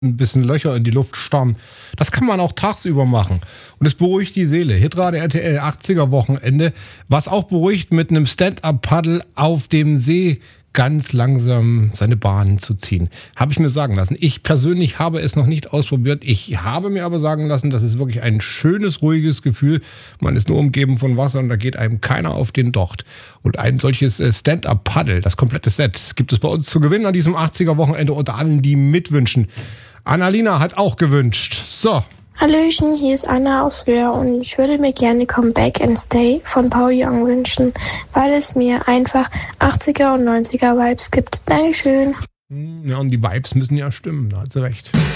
ein bisschen Löcher in die Luft starren. Das kann man auch tagsüber machen. Und es beruhigt die Seele. Hitrade RTL 80er Wochenende, was auch beruhigt, mit einem Stand-Up-Paddle auf dem See ganz langsam seine Bahnen zu ziehen. Habe ich mir sagen lassen. Ich persönlich habe es noch nicht ausprobiert. Ich habe mir aber sagen lassen, das ist wirklich ein schönes, ruhiges Gefühl. Man ist nur umgeben von Wasser und da geht einem keiner auf den Docht. Und ein solches Stand-Up-Paddle, das komplette Set, gibt es bei uns zu gewinnen an diesem 80er Wochenende unter allen, die mitwünschen. Annalina hat auch gewünscht. So. Hallöchen, hier ist Anna aus Flöhr und ich würde mir gerne Come Back and Stay von Paul Young wünschen, weil es mir einfach 80er und 90er Vibes gibt. Dankeschön. Ja, und die Vibes müssen ja stimmen, da hat sie recht.